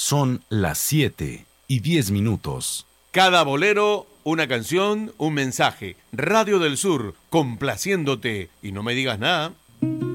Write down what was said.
Son las 7:10. Cada bolero, una canción, un mensaje. Radio del Sur, complaciéndote. Y no me digas nada.